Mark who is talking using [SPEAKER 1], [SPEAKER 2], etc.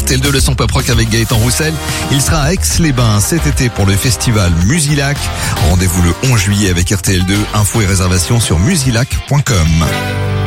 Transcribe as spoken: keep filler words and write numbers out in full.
[SPEAKER 1] R T L deux, le son pop rock avec Gaëtan Roussel. Il sera à Aix-les-Bains cet été pour le festival Musilac. Rendez-vous le onze juillet avec R T L deux. Infos et réservations sur musilac point com.